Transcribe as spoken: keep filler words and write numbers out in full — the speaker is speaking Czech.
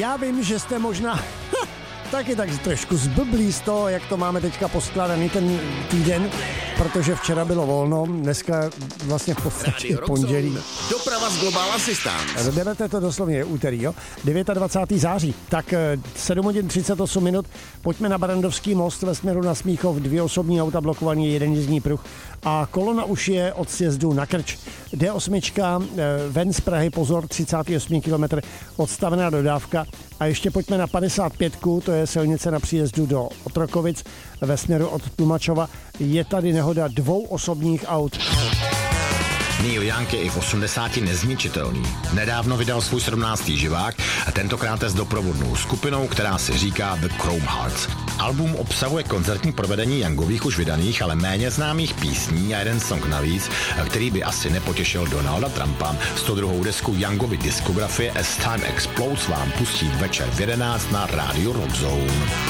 Já vím, že jste možná taky tak trošku zblblí z toho, jak to máme teďka poskladaný ten týden, protože včera bylo volno, dneska vlastně v podstatě pondělí. Doprava z Global Assistance. Jdeme to doslovně, je úterý, jo? dvacátého devátého září. Tak sedm hodin třicet osm minut, pojďme na Barrandovský most ve směru na Smíchov, dvě osobní auta blokovaný, jeden jízdní pruh a kolona už je od sjezdu na Krč. D osm ven z Prahy, pozor, třicátý osmý kilometr, odstavená dodávka. A ještě pojďme na padesát pět, to je silnice na příjezdu do Otrokovic ve směru od Tlumačova. Je tady nehoda dvou osobních aut. Neil Young je i v osmdesáti nezničitelný. Nedávno vydal svůj sedmnáctý živák a tentokrát s doprovodnou skupinou, která se říká The Chrome Hearts. Album obsahuje koncertní provedení Youngových už vydaných, ale méně známých písní a jeden song navíc, který by asi nepotěšil Donalda Trumpa. sto druhou desku Youngovy diskografie As Time Explodes vám pustí večer v jedenáct na rádiu Rock Zone.